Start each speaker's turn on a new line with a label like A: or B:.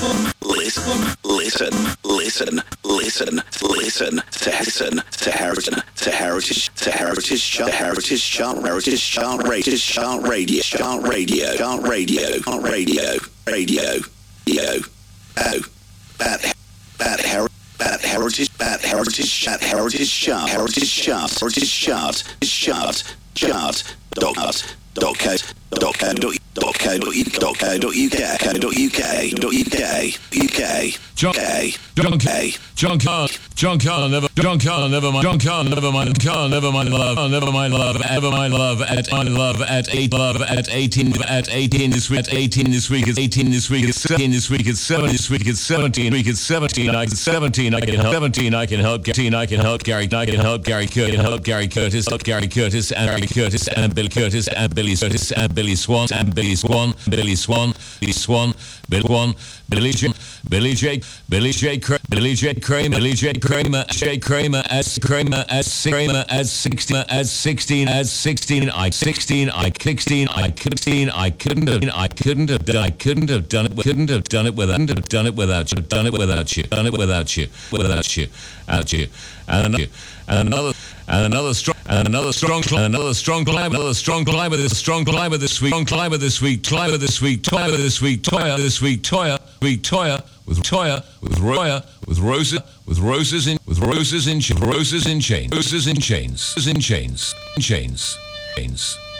A: John Carl, never mind love at 18 this week at 18 this week it's 18 this week it's 17 this week it's 7 this week it's 17 week it's 17 I can help Gary Curtis and Billy Curtis and Billy Swan Billy J Kramer as 16 I couldn't have done it without you and another strong climber this week with roses in chains.